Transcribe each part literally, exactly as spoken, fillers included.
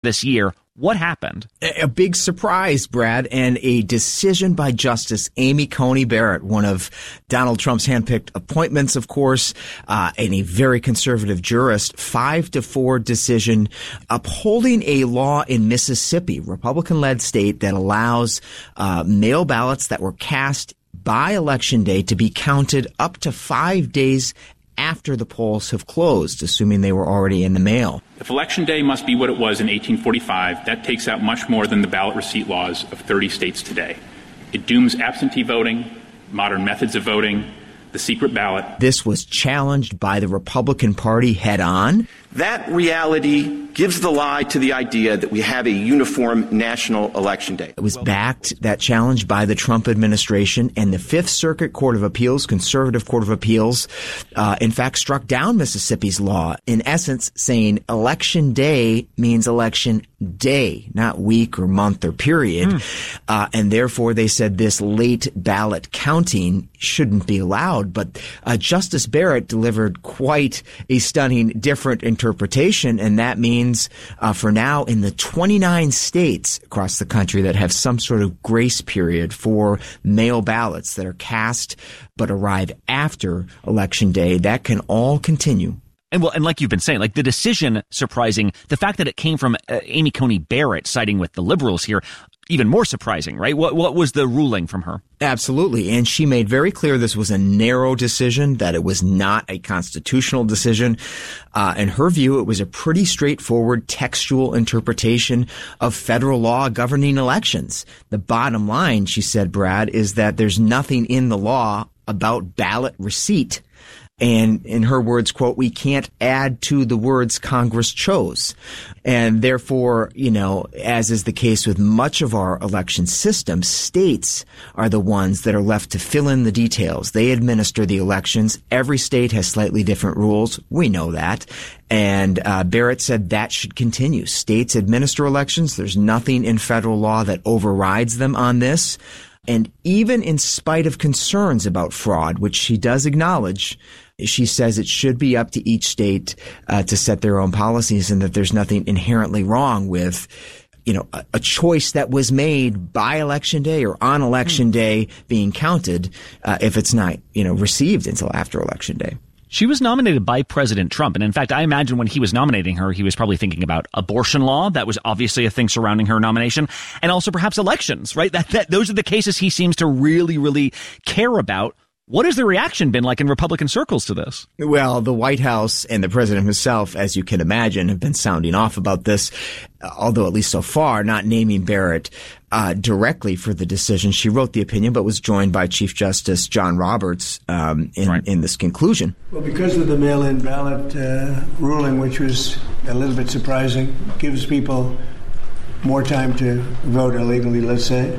this year. What happened? A big surprise, Brad, and a decision by Justice Amy Coney Barrett, one of Donald Trump's handpicked appointments, of course, uh, and a very conservative jurist, five to four decision upholding a law in Mississippi, Republican-led state, that allows uh, mail ballots that were cast by Election Day to be counted up to five days after the polls have closed, assuming they were already in the mail. If Election Day must be what it was in eighteen forty-five, that takes out much more than the ballot receipt laws of thirty states today. It dooms absentee voting, modern methods of voting, the secret ballot. This was challenged by the Republican Party head on. That reality gives the lie to the idea that we have a uniform national election day. It was backed, that challenge, by the Trump administration, and the Fifth Circuit Court of Appeals, conservative Court of Appeals, uh, in fact, struck down Mississippi's law, in essence saying election day means election day, not week or month or period. Mm. Uh, and therefore, they said this late ballot counting shouldn't be allowed. But uh, Justice Barrett delivered quite a stunning different interpretation, and that means uh, for now in the twenty-nine states across the country that have some sort of grace period for mail ballots that are cast but arrive after Election Day, that can all continue. And well, and like you've been saying, like the decision, surprising, the fact that it came from uh, Amy Coney Barrett siding with the liberals here, even more surprising, right? What what was the ruling from her? Absolutely. And she made very clear this was a narrow decision, that it was not a constitutional decision. Uh, in her view, it was a pretty straightforward textual interpretation of federal law governing elections. The bottom line, she said, Brad, is that there's nothing in the law about ballot receipt. And in her words, quote, we can't add to the words Congress chose. And therefore, you know, as is the case with much of our election system, states are the ones that are left to fill in the details. They administer the elections. Every state has slightly different rules. We know that. And uh, Barrett said that should continue. States administer elections. There's nothing in federal law that overrides them on this. And even in spite of concerns about fraud, which she does acknowledge, she says it should be up to each state uh, to set their own policies, and that there's nothing inherently wrong with, you know, a, a choice that was made by Election Day or on Election Day being counted uh, if it's not, you know, received until after Election Day. She was nominated by President Trump. And in fact, I imagine when he was nominating her, he was probably thinking about abortion law. That was obviously a thing surrounding her nomination. And also perhaps elections, right? That, that those are the cases he seems to really, really care about. What has the reaction been like in Republican circles to this? Well, the White House and the president himself, as you can imagine, have been sounding off about this, although at least so far not naming Barrett uh, directly for the decision. She wrote the opinion, but was joined by Chief Justice John Roberts um, in, right. in this conclusion. Well, because of the mail-in ballot uh, ruling, which was a little bit surprising, gives people more time to vote illegally, let's say.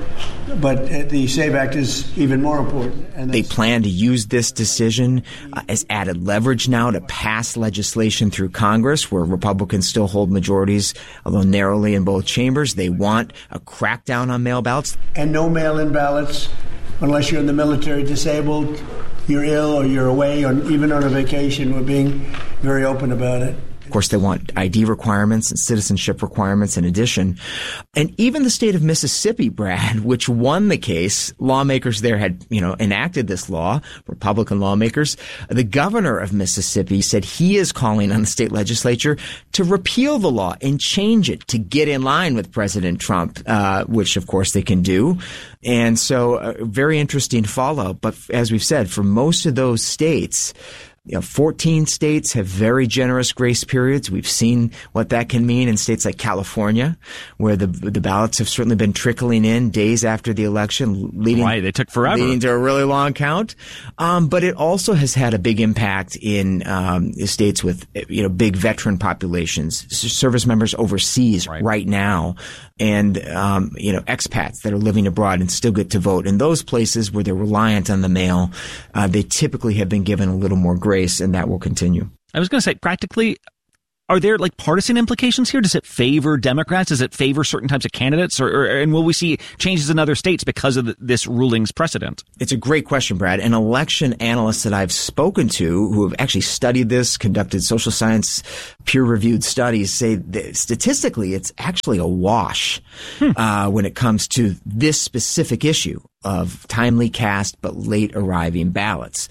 But the SAVE Act is even more important. And they plan to use this decision uh, as added leverage now to pass legislation through Congress, where Republicans still hold majorities, although narrowly in both chambers. They want a crackdown on mail ballots. And no mail-in ballots unless you're in the military, disabled, you're ill, or you're away, or even on a vacation. We're being very open about it. Of course, they want I D requirements and citizenship requirements in addition. And even the state of Mississippi, Brad, which won the case, lawmakers there had, you know, enacted this law, Republican lawmakers. The governor of Mississippi said he is calling on the state legislature to repeal the law and change it to get in line with President Trump, uh, which, of course, they can do. And so a very interesting follow. But as we've said, for most of those states, you know, fourteen states have very generous grace periods. We've seen what that can mean in states like California, where the the ballots have certainly been trickling in days after the election, leading, right, they took forever. leading to a really long count. Um, but it also has had a big impact in um, states with, you know, big veteran populations, service members overseas right, right now, and um, you know, expats that are living abroad and still get to vote. In those places where they're reliant on the mail, uh, they typically have been given a little more grace. And that will continue. I was going to say, practically, Are there like partisan implications here? Does it favor Democrats? Does it favor certain types of candidates? Or, or and will we see changes in other states because of the, this ruling's precedent? It's a great question, Brad. And election analysts that I've spoken to who have actually studied this, conducted social science peer-reviewed studies, say that statistically it's actually a wash hmm. uh, when it comes to this specific issue of timely cast but late arriving ballots.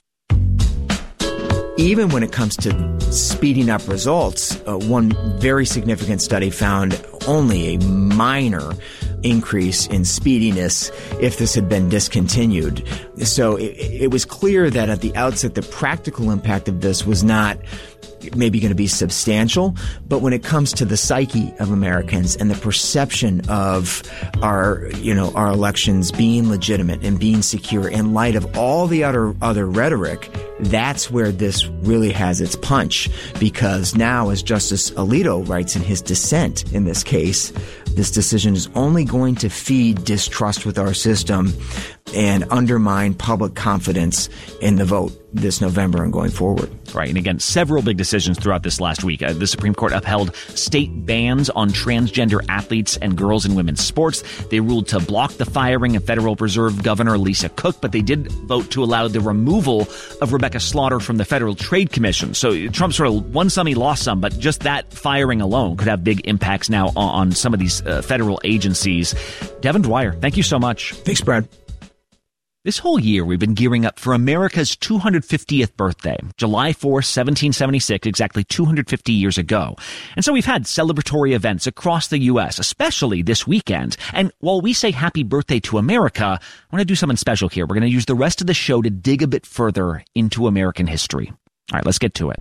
Even when it comes to speeding up results, uh, one very significant study found only a minor increase in speediness if this had been discontinued. So it, it was clear that at the outset, the practical impact of this was not maybe going to be substantial, but when it comes to the psyche of Americans and the perception of our, you know, our elections being legitimate and being secure in light of all the other other rhetoric, that's where this really has its punch. Because now, as Justice Alito writes in his dissent in this case, this decision is only going to feed distrust with our system and undermine public confidence in the vote this November and going forward. Right. And again, several big decisions throughout this last week. Uh, the Supreme Court upheld state bans on transgender athletes and girls in women's sports. They ruled to block the firing of Federal Reserve Governor Lisa Cook, but they did vote to allow the removal of Rebecca Slaughter from the Federal Trade Commission. So Trump sort of won some, he lost some, but just that firing alone could have big impacts now on, on some of these uh, federal agencies. Devin Dwyer, thank you so much. Thanks, Brad. This whole year, we've been gearing up for America's two hundred fiftieth birthday, July fourth, seventeen seventy-six, exactly two hundred fifty years ago. And so we've had celebratory events across the U S, especially this weekend. And while we say happy birthday to America, I want to do something special here. We're going to use the rest of the show to dig a bit further into American history. All right, let's get to it.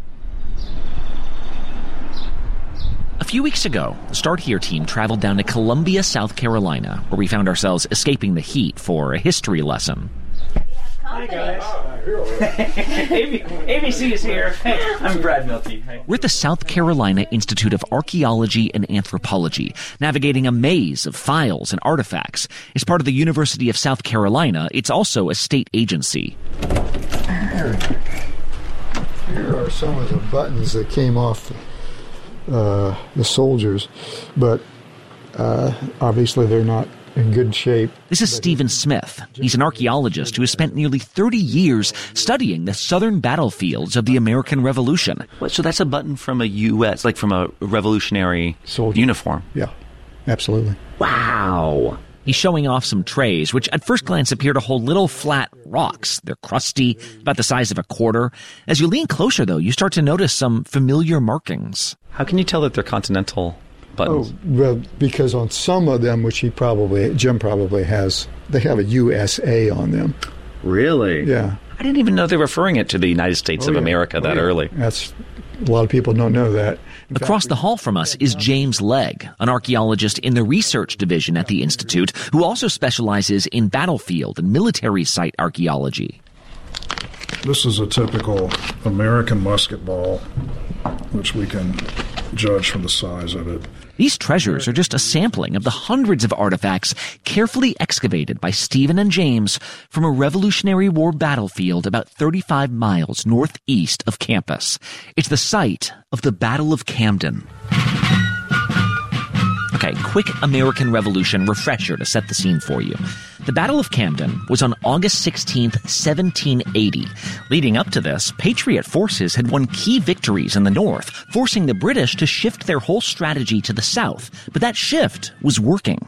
A few weeks ago, the Start Here team traveled down to Columbia, South Carolina, where we found ourselves escaping the heat for a history lesson. Hi, guys. A B C is here. Hey, I'm Brad Milty. Hey. We're at the South Carolina Institute of Archaeology and Anthropology, navigating a maze of files and artifacts. It's part of the University of South Carolina. It's also a state agency. Here are some of the buttons that came off Uh, the soldiers, but uh, obviously they're not in good shape. This is Stephen Smith. He's an archaeologist who has spent nearly thirty years studying the southern battlefields of the American Revolution. So that's a button from a U S, like from a revolutionary Soldier. uniform? Yeah, absolutely. Wow. He's showing off some trays, which at first glance appear to hold little flat rocks. They're crusty, about the size of a quarter. As you lean closer, though, you start to notice some familiar markings. How can you tell that they're continental buttons? Oh, well, because on some of them, which he probably, Jim probably has, they have a U S A on them. Really? Yeah. I didn't even know they were referring it to the United States oh, of yeah. America oh, that yeah. early. That's, a lot of people don't know that. In Across fact, the hall from us is James Legg, an archaeologist in the research division at the Institute, who also specializes in battlefield and military site archaeology. This is a typical American musket ball, which we can judge from the size of it. These treasures are just a sampling of the hundreds of artifacts carefully excavated by Stephen and James from a Revolutionary War battlefield about thirty-five miles northeast of campus. It's the site of the Battle of Camden. Okay, quick American Revolution refresher to set the scene for you. The Battle of Camden was on August sixteenth, seventeen eighty. Leading up to this, Patriot forces had won key victories in the north, forcing the British to shift their whole strategy to the south. But that shift was working.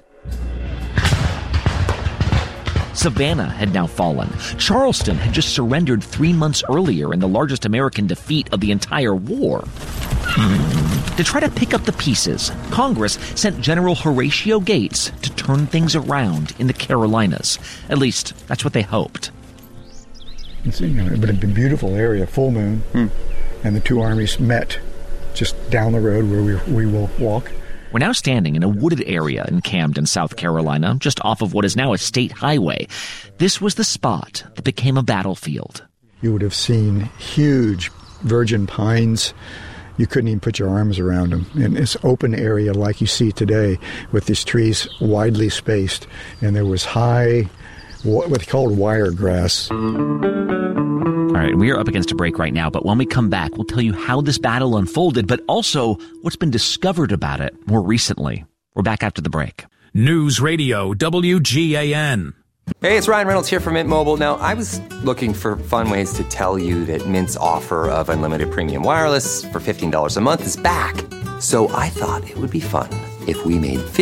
Savannah had now fallen. Charleston had just surrendered three months earlier in the largest American defeat of the entire war. To try to pick up the pieces, Congress sent General Horatio Gates to turn things around in the Carolinas. At least, that's what they hoped. It's, you know, but a beautiful area, full moon, hmm. and the two armies met just down the road where we, we will walk. We're now standing in a wooded area in Camden, South Carolina, just off of what is now a state highway. This was the spot that became a battlefield. You would have seen huge virgin pines. You couldn't even put your arms around them. In this open area like you see today with these trees widely spaced. And there was high what they called wiregrass. All right, we are up against a break right now, but when we come back, we'll tell you how this battle unfolded, but also what's been discovered about it more recently. We're back after the break. News Radio W G A N. Hey, it's Ryan Reynolds here from Mint Mobile. Now, I was looking for fun ways to tell you that Mint's offer of unlimited premium wireless for fifteen dollars a month is back. So I thought it would be fun if we made